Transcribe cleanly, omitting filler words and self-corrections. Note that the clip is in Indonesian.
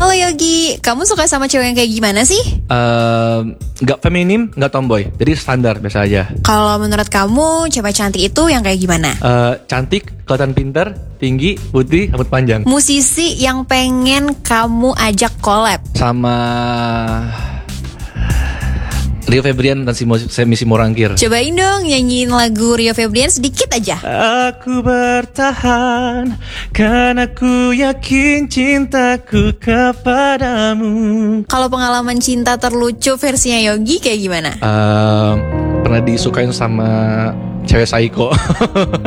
Halo Yogi, kamu suka sama cewek yang kayak gimana sih? Nggak feminim, nggak tomboy. Jadi standar biasa aja. Kalau menurut kamu, cewek cantik itu yang kayak gimana? Cantik, kelihatan pintar, tinggi, putih, rambut panjang. Musisi yang pengen kamu ajak collab? Sama Rio Febrian dan Semi Simorangkir. Cobain dong nyanyiin lagu Rio Febrian sedikit aja. Aku bertahan karena ku yakin cintaku kepadamu. Kalau pengalaman cinta terlucu versinya Yogi kayak gimana? Pernah disukain sama cewek psycho.